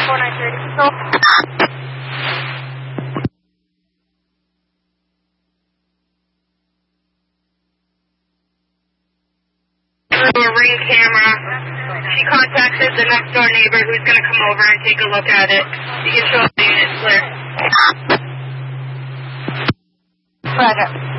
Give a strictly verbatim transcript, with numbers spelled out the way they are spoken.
four nine three control. Through a ring camera. She contacted the next door neighbor who's going to come over and take a look at it. You can show up the unit clear. Roger.